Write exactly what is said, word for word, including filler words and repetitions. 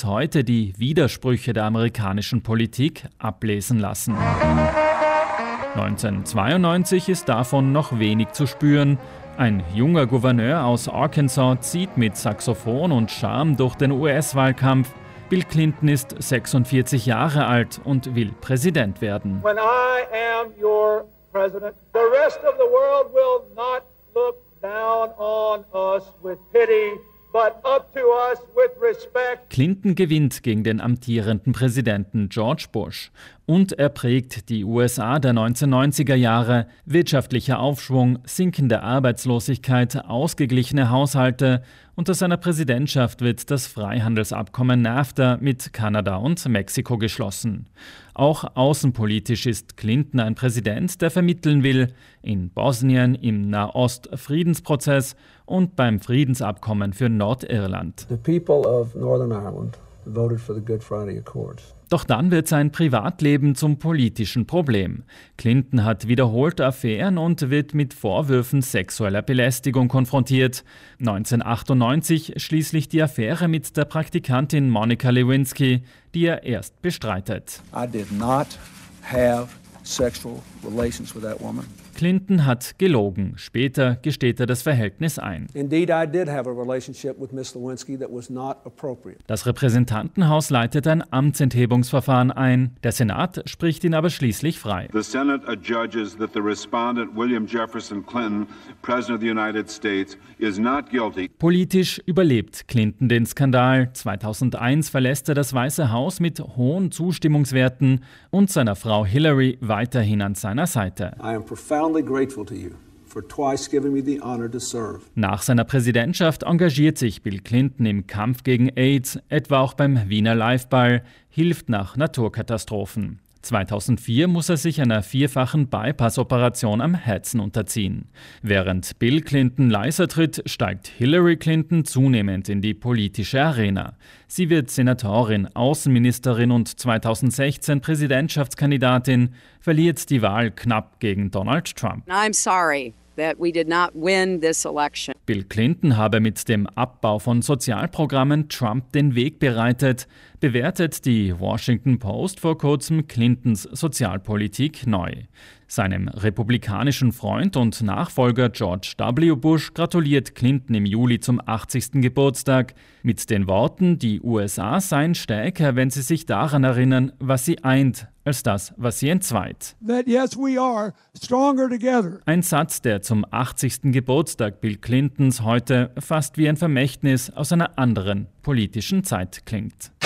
bis heute die Widersprüche der amerikanischen Politik ablesen lassen. neunzehnhundertzweiundneunzig ist davon noch wenig zu spüren. Ein junger Gouverneur aus Arkansas zieht mit Saxophon und Charme durch den U S-Wahlkampf. Bill Clinton ist sechsundvierzig Jahre alt und will Präsident werden. When I am your president, the rest of the world will not look down on us with pity, but up to us with respect. Clinton gewinnt gegen den amtierenden Präsidenten George Bush und er prägt die U S A der neunzehnhundertneunziger Jahre. Wirtschaftlicher Aufschwung, sinkende Arbeitslosigkeit, ausgeglichene Haushalte. Unter seiner Präsidentschaft wird das Freihandelsabkommen NAFTA mit Kanada und Mexiko geschlossen. Auch außenpolitisch ist Clinton ein Präsident, der vermitteln will. In Bosnien, im Nahost-Friedensprozess und beim Friedensabkommen für Nordirland. The people of Northern Ireland voted for the Good Friday Accords. Doch dann wird sein Privatleben zum politischen Problem. Clinton hat wiederholt Affären und wird mit Vorwürfen sexueller Belästigung konfrontiert. neunzehnhundertachtundneunzig schließlich die Affäre mit der Praktikantin Monica Lewinsky, die er erst bestreitet. I did not have sexual relations with that woman. Clinton hat gelogen. Später gesteht er das Verhältnis ein. Indeed, I did have a relationship with Miss Lewinsky that was not appropriate. Das Repräsentantenhaus leitet ein Amtsenthebungsverfahren ein. Der Senat spricht ihn aber schließlich frei. The Senate adjudges that the respondent William Jefferson Clinton, President of the United States, is not guilty. Politisch überlebt Clinton den Skandal. zweitausendeins verlässt er das Weiße Haus mit hohen Zustimmungswerten und seiner Frau Hillary weiterhin an seiner Seite. I am profoundly grateful to you for twice giving me the honor to serve. Nach seiner Präsidentschaft engagiert sich Bill Clinton im Kampf gegen AIDS, etwa auch beim Wiener Liveball, hilft nach Naturkatastrophen. zweitausendvier muss er sich einer vierfachen Bypass-Operation am Herzen unterziehen. Während Bill Clinton leiser tritt, steigt Hillary Clinton zunehmend in die politische Arena. Sie wird Senatorin, Außenministerin und zweitausendsechzehn Präsidentschaftskandidatin, verliert die Wahl knapp gegen Donald Trump. I'm sorry that we did not win this election. Bill Clinton habe mit dem Abbau von Sozialprogrammen Trump den Weg bereitet, bewertet die Washington Post vor kurzem Clintons Sozialpolitik neu. Seinem republikanischen Freund und Nachfolger George W. Bush gratuliert Clinton im Juli zum achtzigsten Geburtstag mit den Worten, die U S A seien stärker, wenn sie sich daran erinnern, was sie eint, als das, was sie entzweit. That yes, we are stronger together. Ein Satz, der zum achtzigsten Geburtstag Bill Clintons heute fast wie ein Vermächtnis aus einer anderen politischen Zeit klingt.